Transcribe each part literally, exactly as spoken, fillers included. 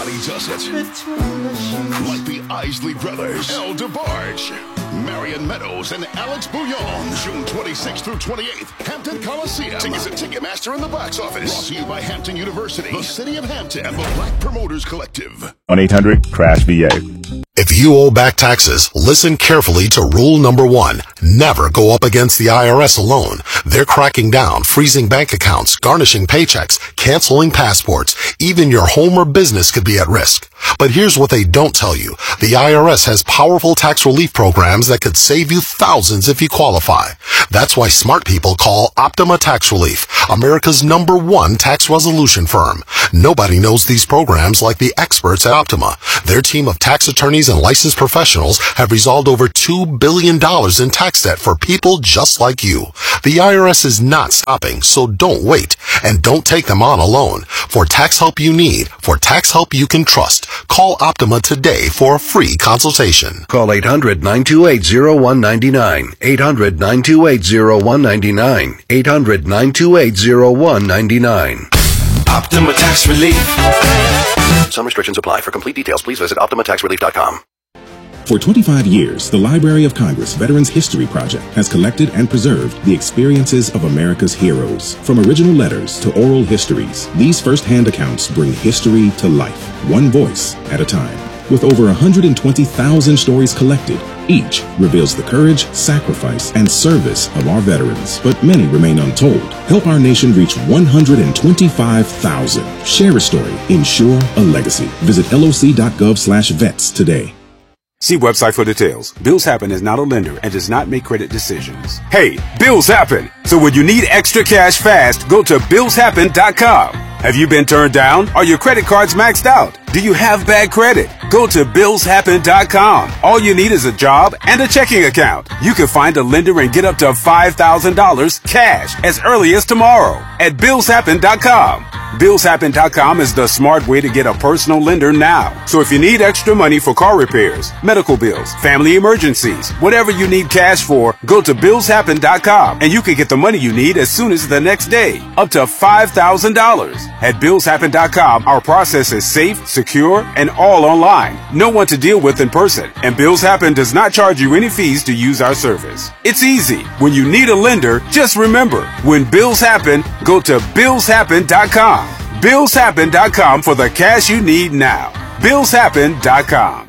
Nobody does it like the Isley Brothers. El DeBarge, Marion Meadows, and Alex Bouillon. June twenty-sixth through twenty-eighth, Hampton Coliseum. Tickets at Ticketmaster in the box office. Brought to you by Hampton University, the City of Hampton, and the Black Promoters Collective. one eight hundred crash V A. If you owe back taxes, listen carefully to rule number one. Never go up against the I R S alone. They're cracking down, freezing bank accounts, garnishing paychecks, canceling passports. Even your home or business could be at risk. But here's what they don't tell you. The I R S has powerful tax relief programs that could save you thousands if you qualify. That's why smart people call Optima Tax Relief, America's number one tax resolution firm. Nobody knows these programs like the experts at Optima. Their team of tax attorneys and licensed professionals have resolved over two billion dollars in tax debt for people just like you. The I R S is not stopping, so don't wait. And don't take them on alone. For tax help you need, for tax help you can trust, call Optima today for a free consultation. Call eight hundred, nine two eight, zero one nine nine. eight hundred, nine two eight, zero one nine nine. eight hundred, nine two eight, zero one nine nine. Optima Tax Relief. Some restrictions apply. For complete details, please visit optima tax relief dot com. For twenty-five years, the Library of Congress Veterans History Project has collected and preserved the experiences of America's heroes. From original letters to oral histories, these first-hand accounts bring history to life, one voice at a time. With over one hundred twenty thousand stories collected, each reveals the courage, sacrifice, and service of our veterans, but many remain untold. Help our nation reach one hundred twenty-five thousand. Share a story. Ensure a legacy. Visit L O C dot gov slash vets today. See website for details. Bills Happen is not a lender and does not make credit decisions. Hey, bills happen! So when you need extra cash fast, go to bills happen dot com. Have you been turned down? Are your credit cards maxed out? Do you have bad credit? Go to bills happen dot com. All you need is a job and a checking account. You can find a lender and get up to five thousand dollars cash as early as tomorrow at bills happen dot com. bills happen dot com is the smart way to get a personal lender now. So if you need extra money for car repairs, medical bills, family emergencies, whatever you need cash for, go to bills happen dot com and you can get the money you need as soon as the next day, up to five thousand dollars. At bills happen dot com, our process is safe, secure, and all online. No one to deal with in person, and Bills Happen does not charge you any fees to use our service. It's easy. When you need a lender, just remember, when bills happen, go to bills happen dot com. bills happen dot com for the cash you need now. bills happen dot com.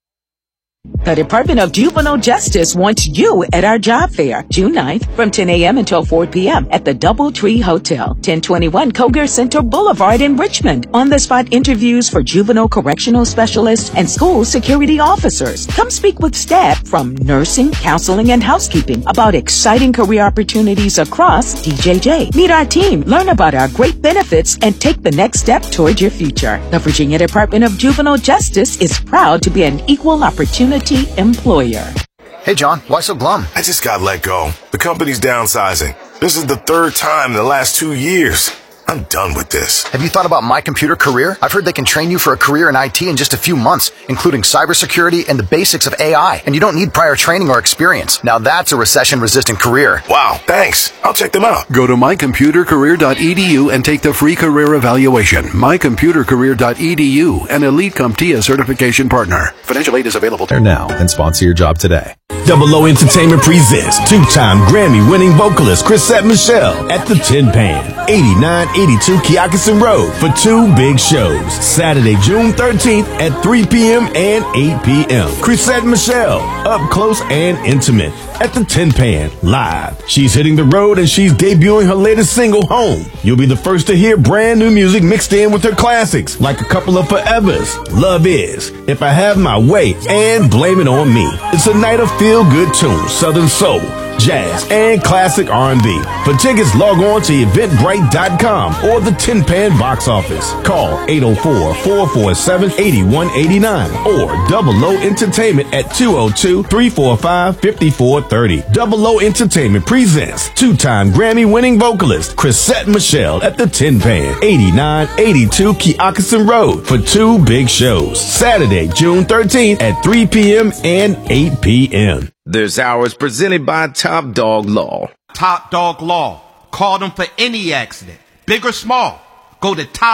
The Department of Juvenile Justice wants you at our job fair, June ninth, from ten a.m. until four p.m. at the Doubletree Hotel, ten twenty-one Coger Center Boulevard in Richmond. On-the-spot interviews for juvenile correctional specialists and school security officers. Come speak with staff from nursing, counseling, and housekeeping about exciting career opportunities across D J J. Meet our team, learn about our great benefits, and take the next step toward your future. The Virginia Department of Juvenile Justice is proud to be an equal opportunity employer. Hey, John, why so glum? I just got let go. The company's downsizing. This is the third time in the last two years. I'm done with this. Have you thought about My Computer Career? I've heard they can train you for a career in I T in just a few months, including cybersecurity and the basics of A I. And you don't need prior training or experience. Now that's a recession-resistant career. Wow, thanks. I'll check them out. Go to my computer career dot e d u and take the free career evaluation. my computer career dot e d u, an Elite CompTIA certification partner. Financial aid is available there now and sponsor your job today. Double O Entertainment presents two-time Grammy-winning vocalist Chrisette Michele at the Tin Pan, eighty-nine eighty-two Kioccasin Road for two big shows. Saturday, June thirteenth at three p.m. and eight p.m. Chrisette Michele, up close and intimate at the Tin Pan, live. She's hitting the road and she's debuting her latest single, Home. You'll be the first to hear brand new music mixed in with her classics, like a couple of forevers, Love Is, If I Have My Way, and Blame It On Me. It's a night of feel-good tunes, Southern soul, jazz, and classic R and B. For tickets, log on to eventbrite dot com or the Tin Pan box office. Call eight oh four, four four seven, eight one eight nine or Double O Entertainment at two oh two, three four five, five four three oh. Double O Entertainment presents two-time Grammy-winning vocalist Chrisette Michele at the Tin Pan, eighty-nine eighty-two Kioccasin Road for two big shows. Saturday, June thirteenth at three p.m. and eight p.m. This hour is presented by Top Dog Law. Top Dog Law. Call them for any accident, big or small. Go to Top